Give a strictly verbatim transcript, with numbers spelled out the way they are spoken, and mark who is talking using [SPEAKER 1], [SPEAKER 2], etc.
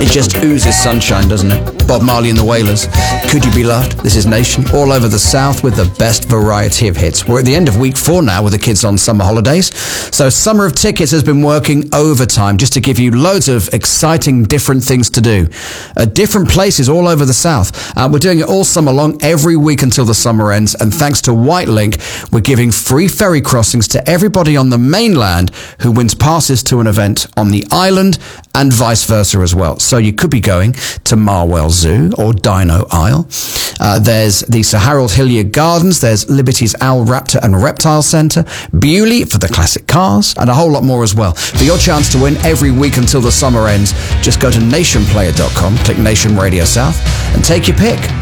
[SPEAKER 1] It just oozes sunshine, doesn't it? Bob Marley and the Wailers. Could You Be Loved? This is Nation, all over the South with the best variety of hits. We're at the end of week four now with the kids on summer holidays. So Summer of Tickets has been working overtime just to give you loads of exciting different things to do at different places all over the South. Uh, we're doing it all summer long, every week until the summer ends. And thanks to Whitelink, we're giving free ferry crossings to everybody on the mainland who wins passes to an event on the island and vice versa as well. So you could be going to Marwell Zoo or Dino Isle. Uh, there's the Sir Harold Hilliard Gardens. There's Liberty's Owl, Raptor and Reptile Centre. Bewley for the classic cars and a whole lot more as well. For your chance to win every week until the summer ends, just go to nation player dot com, click Nation Radio South and take your pick.